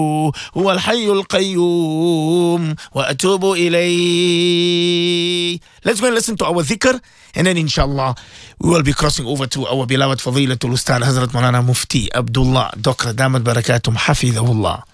هو الحي القيوم وأتوب إليه. Let's go and listen to our dhikr, and then inshallah we will be crossing over to our beloved Fadilatul Ustad Hazrat Maulana Mufti Abdullah Dokra Damat Barakatum Hafidhahullah.